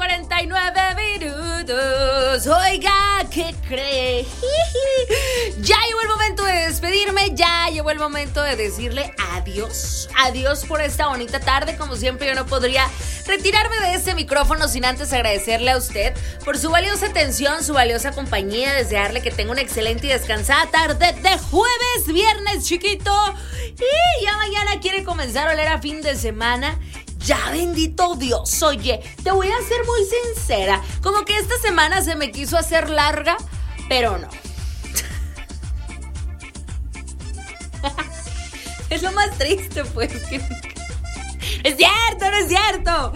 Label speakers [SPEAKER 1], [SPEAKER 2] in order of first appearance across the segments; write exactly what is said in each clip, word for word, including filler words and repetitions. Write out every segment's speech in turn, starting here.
[SPEAKER 1] cuarenta y nueve minutos. Oiga, ¿qué cree? Ya llegó el momento de despedirme, ya llegó el momento de decirle adiós. Adiós por esta bonita tarde. Como siempre, yo no podría retirarme de este micrófono sin antes agradecerle a usted por su valiosa atención, su valiosa compañía, desearle que tenga una excelente y descansada tarde de jueves, viernes, chiquito. Y ya mañana quiere comenzar a oler a fin de semana. Ya, bendito Dios. Oye, te voy a ser muy sincera, como que esta semana se me quiso hacer larga, pero no. Es lo más triste, pues. Que... Es cierto, no es cierto.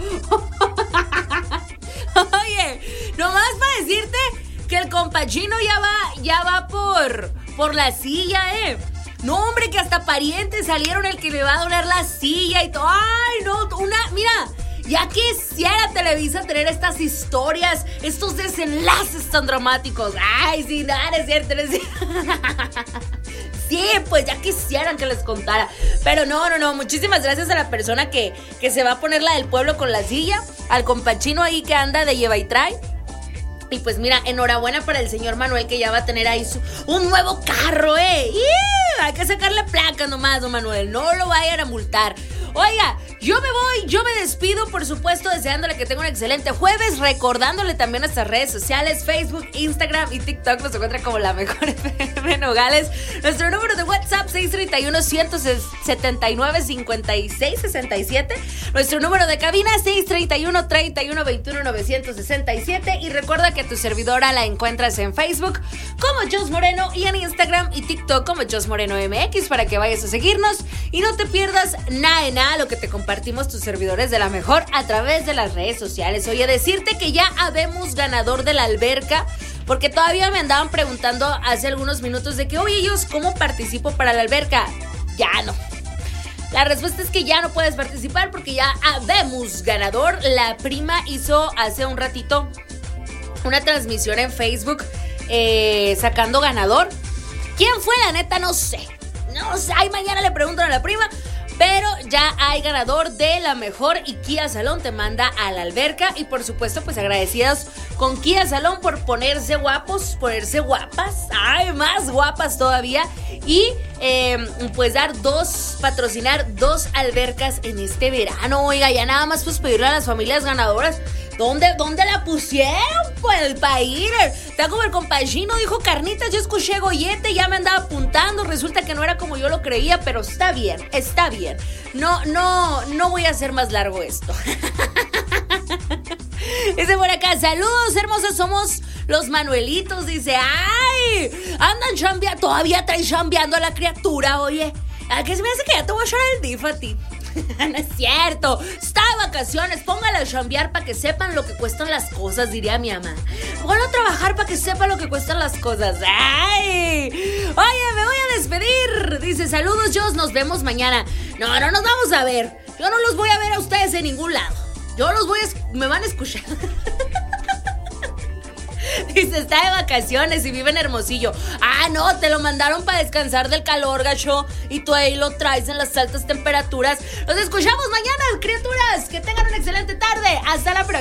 [SPEAKER 1] Oye, nomás para decirte que el compachino ya va, ya va por, por la silla, eh. No, hombre, que hasta parientes salieron el que le va a doler la silla y todo. Ay, no, una, mira, ya quisiera Televisa tener estas historias, estos desenlaces tan dramáticos. Ay, sí, no, no es cierto, no es cierto. Sí, pues ya quisieran que les contara. Pero no, no, no, muchísimas gracias a la persona que, que se va a poner la del pueblo con la silla, al compachino ahí que anda de lleva y trae. Y pues mira, enhorabuena para el señor Manuel, que ya va a tener ahí su, un nuevo carro, eh. ¡Yeah! Hay que sacarle placa nomás, don Manuel, no lo vayan a multar. Oiga, yo me voy, yo me despido, por supuesto, deseándole que tenga un excelente jueves, recordándole también nuestras redes sociales, Facebook, Instagram y TikTok, nos encuentra como La Mejor F M Nogales. Nuestro número de WhatsApp, seis tres uno, uno siete nueve, cinco seis seis siete. Nuestro número de cabina, seis tres uno, tres uno, dos uno, nueve seis siete. Y recuerda que tu servidora la encuentras en Facebook como Jos Moreno y en Instagram y TikTok como Jos Moreno M X para que vayas a seguirnos y no te pierdas nada de nada lo que te compartimos tus servidores de La Mejor a través de las redes sociales. Oye, decirte que ya habemos ganador de la alberca, porque todavía me andaban preguntando hace algunos minutos de que, oye, ellos, ¿cómo participo para la alberca? Ya no. La respuesta es que ya no puedes participar porque ya habemos ganador. La prima hizo hace un ratito una transmisión en Facebook eh, sacando ganador. ¿Quién fue? La neta no sé. No sé, ay, mañana le pregunto a la prima. Pero ya hay ganador de La Mejor y Kia Salón te manda a la alberca. Y por supuesto, pues agradecidos con Kia Salón por ponerse guapos, ponerse guapas, ay, más guapas todavía. Y eh, pues dar dos, patrocinar dos albercas en este verano. Oiga, ya nada más pues pedirle a las familias ganadoras. ¿Dónde, ¿Dónde la pusieron? Pues para ir. Está como el compachino, dijo carnitas, yo escuché gollete, ya me andaba apuntando. Resulta que no era como yo lo creía, pero está bien, está bien. No, no, no voy a hacer más largo esto. Dice por acá, saludos hermosos, somos los Manuelitos. Dice, ay, andan chambeando, todavía traen chambeando a la criatura, oye. ¿A qué se me hace que ya te voy a echar el D I F a ti? No es cierto, está de vacaciones, póngala a chambear para que sepan lo que cuestan las cosas, diría mi mamá. Póngala a trabajar para que sepan lo que cuestan las cosas. ¡Ay! Oye, me voy a despedir. Dice, saludos, Jos, nos vemos mañana. No, no nos vamos a ver. Yo no los voy a ver a ustedes en ningún lado. Yo los voy a... me van a escuchar. Dice, está de vacaciones y vive en Hermosillo. Ah, no, te lo mandaron para descansar del calor, gacho. Y tú ahí lo traes en las altas temperaturas. Los escuchamos mañana, criaturas. Que tengan una excelente tarde. Hasta la próxima.